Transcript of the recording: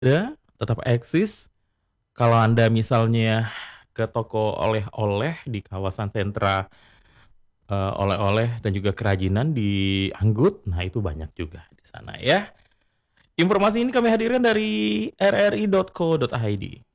ada, tetap eksis. Kalau Anda misalnya ke toko oleh-oleh di kawasan sentra, oleh-oleh dan juga kerajinan di Anggut, nah itu banyak juga di sana ya. Informasi ini kami hadirkan dari rri.co.id.